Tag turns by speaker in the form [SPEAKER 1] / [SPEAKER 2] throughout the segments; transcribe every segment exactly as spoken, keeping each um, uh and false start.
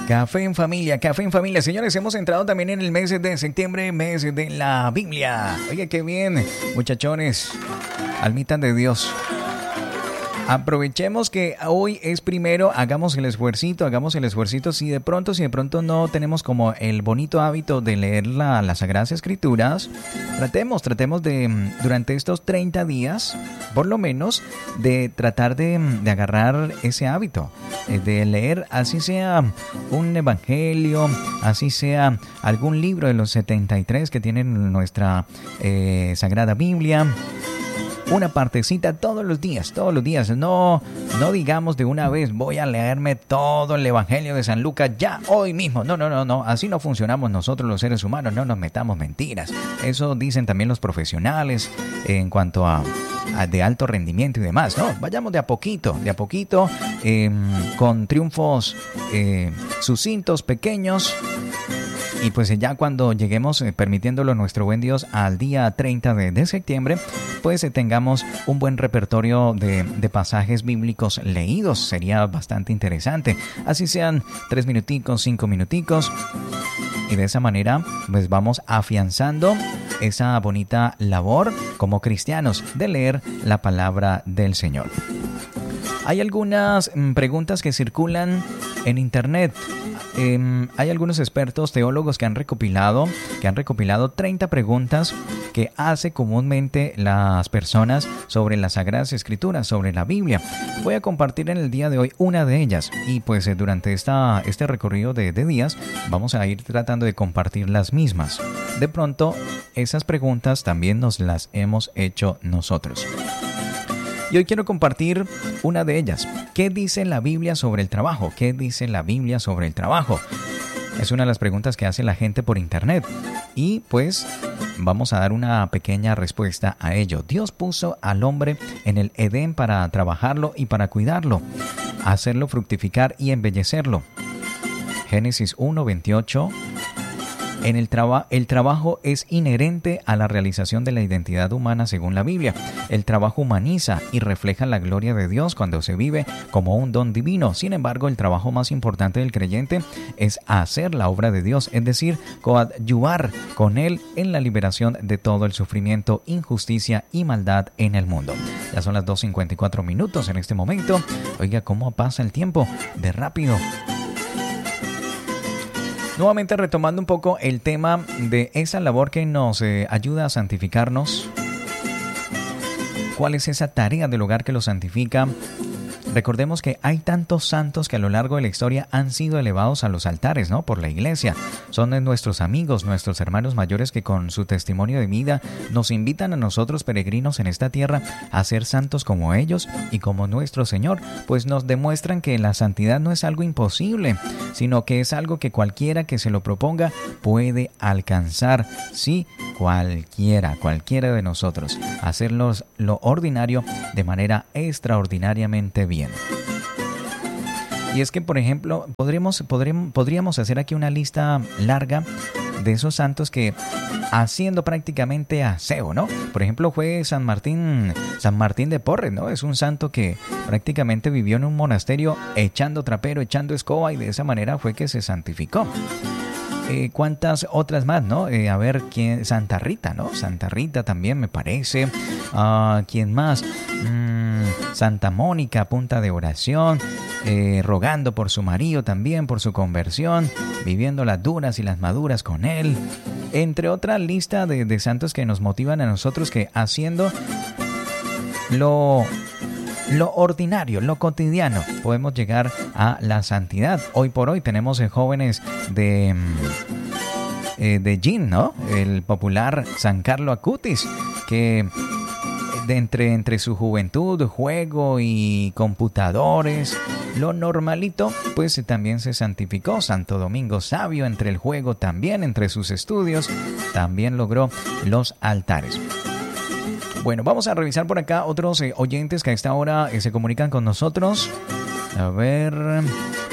[SPEAKER 1] Café en familia, café en familia. Señores, hemos entrado también en el mes de septiembre, mes de la Biblia. Oye, qué bien, muchachones, almitas de Dios. Aprovechemos que hoy es primero, hagamos el esfuercito, hagamos el esfuercito. Si de pronto, si de pronto no tenemos como el bonito hábito de leer la, las Sagradas Escrituras, tratemos, tratemos de, durante estos treinta días, por lo menos, de tratar de, de agarrar ese hábito, de leer, así sea un evangelio, así sea algún libro de los setenta y tres que tienen nuestra eh, Sagrada Biblia. Una partecita todos los días, todos los días. No, no digamos de una vez, voy a leerme todo el Evangelio de San Lucas ya hoy mismo. No, no, no, no. Así no funcionamos nosotros los seres humanos. No nos metamos mentiras. Eso dicen también los profesionales en cuanto a, a de alto rendimiento y demás. No, vayamos de a poquito, de a poquito, eh, con triunfos eh, sucintos, pequeños. Y pues ya cuando lleguemos, eh, permitiéndolo nuestro buen Dios, al día treinta de, de septiembre, pues eh, tengamos un buen repertorio de, de pasajes bíblicos leídos. Sería bastante interesante. Así sean tres minuticos, cinco minuticos. Y de esa manera, pues vamos afianzando esa bonita labor como cristianos de leer la palabra del Señor. Hay algunas mm, preguntas que circulan en internet. Eh, hay algunos expertos teólogos que han recopilado, que han recopilado treinta preguntas que hace comúnmente las personas sobre las Sagradas Escrituras, sobre la Biblia. Voy a compartir en el día de hoy una de ellas y pues eh, durante esta, este recorrido de, de días vamos a ir tratando de compartir las mismas. De pronto, esas preguntas también nos las hemos hecho nosotros. Y hoy quiero compartir una de ellas. ¿Qué dice la Biblia sobre el trabajo? ¿Qué dice la Biblia sobre el trabajo? Es una de las preguntas que hace la gente por internet. Y pues vamos a dar una pequeña respuesta a ello. Dios puso al hombre en el Edén para trabajarlo y para cuidarlo, hacerlo fructificar y embellecerlo. Génesis uno veintiocho. En el, traba- el trabajo es inherente a la realización de la identidad humana según la Biblia. El trabajo humaniza y refleja la gloria de Dios cuando se vive como un don divino. Sin embargo, el trabajo más importante del creyente es hacer la obra de Dios, es decir, coadyuvar con Él en la liberación de todo el sufrimiento, injusticia y maldad en el mundo. Ya son las dos cincuenta y cuatro minutos en este momento. Oiga, ¿cómo pasa el tiempo? De rápido. Nuevamente retomando un poco el tema de esa labor que nos eh, ayuda a santificarnos. ¿Cuál es esa tarea del hogar que lo santifica? Recordemos que hay tantos santos que a lo largo de la historia han sido elevados a los altares, ¿no? Por la iglesia. Son nuestros amigos, nuestros hermanos mayores que con su testimonio de vida nos invitan a nosotros peregrinos en esta tierra a ser santos como ellos y como nuestro Señor, pues nos demuestran que la santidad no es algo imposible, sino que es algo que cualquiera que se lo proponga puede alcanzar. Sí, cualquiera, cualquiera de nosotros. Hacerlo lo ordinario de manera extraordinariamente bien. Y es que, por ejemplo, podríamos, podríamos, podríamos hacer aquí una lista larga de esos santos que haciendo prácticamente aseo, ¿no? Por ejemplo, fue San Martín, San Martín de Porres, ¿no? Es un santo que prácticamente vivió en un monasterio echando trapero, echando escoba y de esa manera fue que se santificó. Eh, ¿Cuántas otras más, no? Eh, a ver, ¿quién? Santa Rita, ¿no? Santa Rita también me parece. Uh, ¿Quién más? Mm, Santa Mónica, punta de oración, eh, rogando por su marido también, por su conversión, viviendo las duras y las maduras con él. Entre otra lista de, de santos que nos motivan a nosotros que haciendo lo... Lo ordinario, lo cotidiano, podemos llegar a la santidad. Hoy por hoy tenemos eh, jóvenes de, eh, de Gin, ¿no? El popular San Carlo Acutis, que de entre, entre su juventud, juego y computadores, lo normalito, pues eh, también se santificó. Santo Domingo Sabio, entre el juego también, entre sus estudios, también logró los altares. Bueno, vamos a revisar por acá otros eh, oyentes que a esta hora eh, se comunican con nosotros. A ver,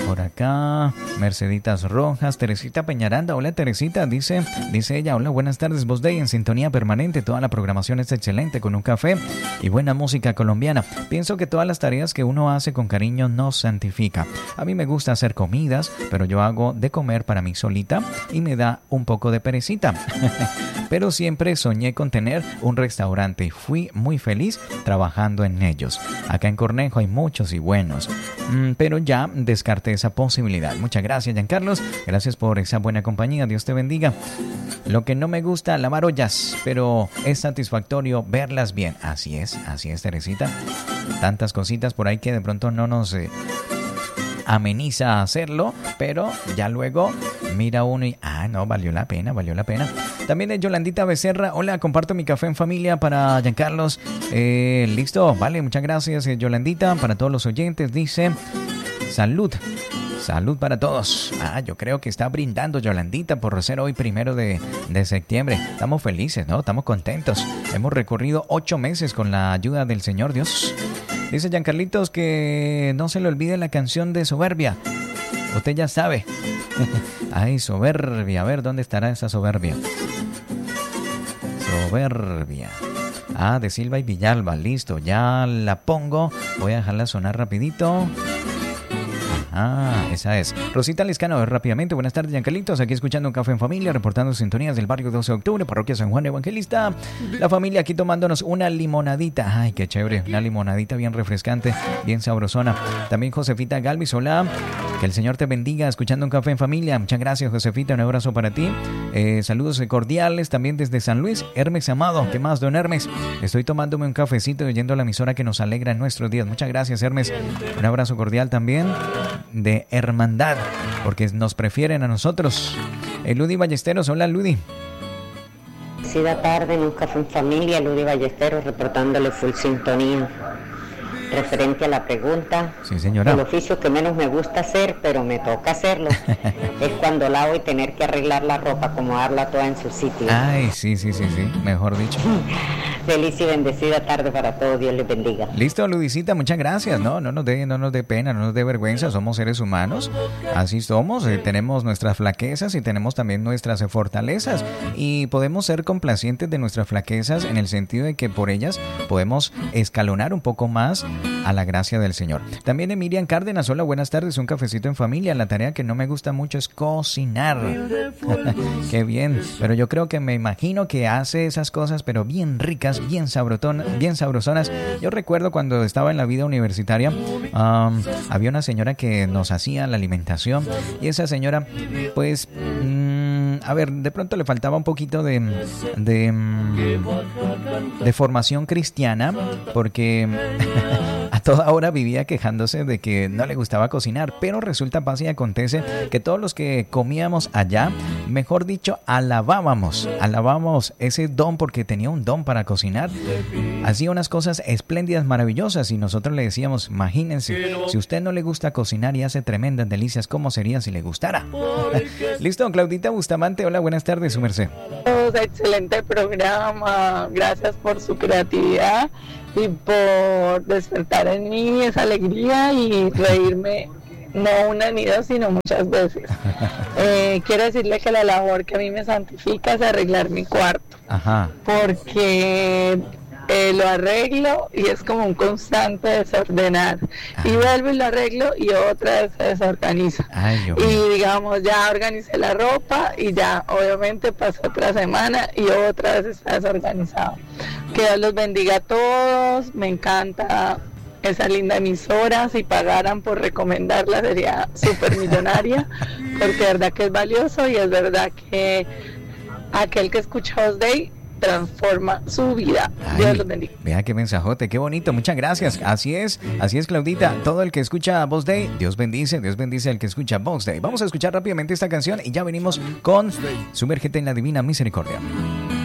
[SPEAKER 1] Por acá, Merceditas Rojas, Teresita Peñaranda. Hola Teresita, dice, dice ella, hola, buenas tardes, Voz Day en sintonía permanente. Toda la programación es excelente con un café y buena música colombiana. Pienso que todas las tareas que uno hace con cariño nos santifica. A mí me gusta hacer comidas, pero yo hago de comer para mí solita y me da un poco de perecita. Pero siempre soñé con tener un restaurante y fui muy feliz trabajando en ellos. Acá en Cornejo hay muchos y buenos, mm, pero ya descarté esa posibilidad. Muchas gracias, Giancarlos. Gracias por esa buena compañía. Dios te bendiga. Lo que no me gusta, lavar ollas, pero es satisfactorio verlas bien. Así es, así es, Teresita. Tantas cositas por ahí que de pronto no nos eh, ameniza hacerlo, pero ya luego mira uno y, ah, no, valió la pena, valió la pena. También de Yolandita Becerra, hola, comparto mi café en familia para Giancarlos. Eh, listo, vale, muchas gracias, eh, Yolandita. Para todos los oyentes, dice, salud. Salud para todos. Ah, yo creo que está brindando Yolandita por ser hoy primero de, de septiembre. Estamos felices, ¿no? Estamos contentos. Hemos recorrido ocho meses con la ayuda del Señor Dios. Dice Giancarlitos que no se le olvide la canción de Soberbia. Usted ya sabe. Ay, soberbia. A ver, ¿dónde estará esa soberbia? Soberbia. Ah, de Silva y Villalba. Listo, ya la pongo. Voy a dejarla sonar rapidito. Ah, esa es. Rosita Lescano, rápidamente. Buenas tardes, Giancarlitos. Aquí escuchando un café en familia, reportando sintonías del barrio doce de octubre, parroquia San Juan Evangelista. La familia aquí tomándonos una limonadita. Ay, qué chévere. Una limonadita bien refrescante, bien sabrosona. También Josefita Galvis, hola. Que el Señor te bendiga escuchando un café en familia. Muchas gracias, Josefita. Un abrazo para ti. Eh, saludos cordiales también desde San Luis. Hermes Amado. ¿Qué más, don Hermes? Estoy tomándome un cafecito y oyendo la emisora que nos alegra en nuestros días. Muchas gracias, Hermes. Un abrazo cordial también de hermandad, porque nos prefieren a nosotros. Eh, Ludi Ballesteros, hola Ludi.
[SPEAKER 2] Sí, da tarde en un café en familia, Ludi Ballesteros reportándole full sintonía. Referente a la pregunta,
[SPEAKER 1] sí, señora.
[SPEAKER 2] El oficio que menos me gusta hacer, pero me toca hacerlo, es cuando lavo y tener que arreglar la ropa, acomodarla toda en su sitio.
[SPEAKER 1] Ay, sí, sí, sí, sí, mejor dicho.
[SPEAKER 2] Feliz y bendecida tarde para todos, Dios les bendiga.
[SPEAKER 1] Listo, Ludicita, muchas gracias. No, no nos dé, no nos dé pena, no nos dé vergüenza, somos seres humanos, así somos, eh, tenemos nuestras flaquezas y tenemos también nuestras eh, fortalezas y podemos ser complacientes de nuestras flaquezas en el sentido de que por ellas podemos escalonar un poco más a la gracia del Señor. También de Miriam Cárdenas, hola, buenas tardes, un cafecito en familia. La tarea que no me gusta mucho es cocinar. Qué bien, pero yo creo que me imagino que hace esas cosas, pero bien ricas, bien sabrotón, bien sabrosonas. Yo recuerdo cuando estaba en la vida universitaria, um, había una señora que nos hacía la alimentación y esa señora, pues, mmm, a ver, de pronto le faltaba un poquito de, de, de formación cristiana, porque a toda hora vivía quejándose de que no le gustaba cocinar, pero resulta, pasa y acontece que todos los que comíamos allá, mejor dicho, alabábamos, alabábamos ese don porque tenía un don para cocinar, hacía unas cosas espléndidas, maravillosas y nosotros le decíamos, imagínense, si usted no le gusta cocinar y hace tremendas delicias, ¿cómo sería si le gustara? Listo, Claudita Bustamante, hola, buenas tardes, su merced.
[SPEAKER 3] Excelente programa, gracias por su creatividad y por despertar en mí esa alegría y reírme no una ni dos sino muchas veces. Eh, quiero decirle que la labor que a mí me santifica es arreglar mi cuarto. Ajá. Porque eh, lo arreglo y es como un constante desordenar. Ajá. Y vuelvo y lo arreglo y otra vez se desorganiza. Ay, y digamos, ya organicé la ropa y ya obviamente pasó otra semana y otra vez está desorganizado. Que Dios los bendiga a todos, me encanta esa linda emisora, si pagaran por recomendarla sería súper millonaria, porque es verdad que es valioso y es verdad que aquel que escucha Voz Day transforma su vida. Ay, Dios los bendiga.
[SPEAKER 1] Vea qué mensajote, qué bonito, muchas gracias. Así es, así es, Claudita. Todo el que escucha Voz Day, Dios bendice, Dios bendice al que escucha Voz Day. Vamos a escuchar rápidamente esta canción y ya venimos con Sumérgete en la Divina Misericordia.